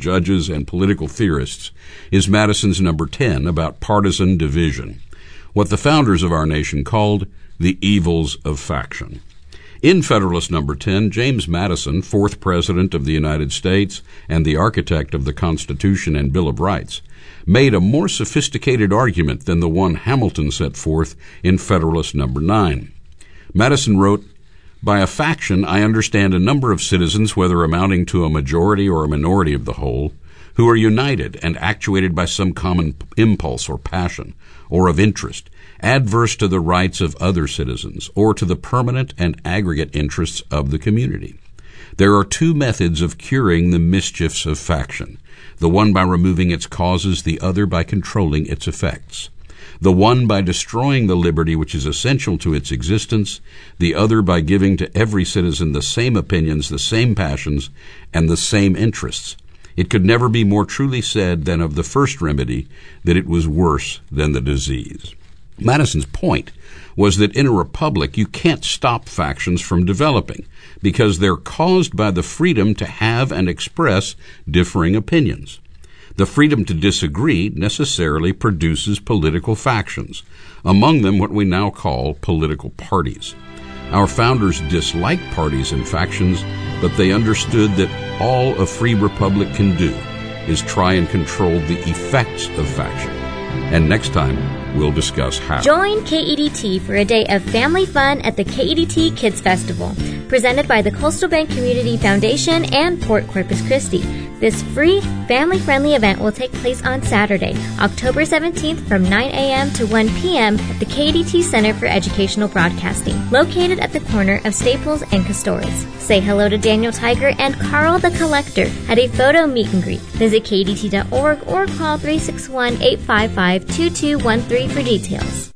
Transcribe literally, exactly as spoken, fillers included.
judges, and political theorists is Madison's number ten about partisan division, what the founders of our nation called the evils of faction. In Federalist number ten, James Madison, fourth President of the United States and the architect of the Constitution and Bill of Rights, made a more sophisticated argument than the one Hamilton set forth in Federalist number nine. Madison wrote, "By a faction I understand a number of citizens, whether amounting to a majority or a minority of the whole, who are united and actuated by some common impulse or passion, or of interest, adverse to the rights of other citizens, or to the permanent and aggregate interests of the community. There are two methods of curing the mischiefs of faction, the one by removing its causes, the other by controlling its effects. The one by destroying the liberty which is essential to its existence, the other by giving to every citizen the same opinions, the same passions, and the same interests. It could never be more truly said than of the first remedy that it was worse than the disease." Madison's point was that in a republic you can't stop factions from developing because they're caused by the freedom to have and express differing opinions. The freedom to disagree necessarily produces political factions, among them what we now call political parties. Our founders disliked parties and factions, but they understood that all a free republic can do is try and control the effects of faction. And next time, we'll discuss how. Join K E D T for a day of family fun at the K E D T Kids Festival, presented by the Coastal Bank Community Foundation and Port Corpus Christi. This free, family-friendly event will take place on Saturday, October seventeenth from nine a.m. to one p.m. at the K E D T Center for Educational Broadcasting, located at the corner of Staples and Castores. Say hello to Daniel Tiger and Carl the Collector at a photo meet and greet. Visit K E D T dot org or call three six one, eight five five, two two one three for details.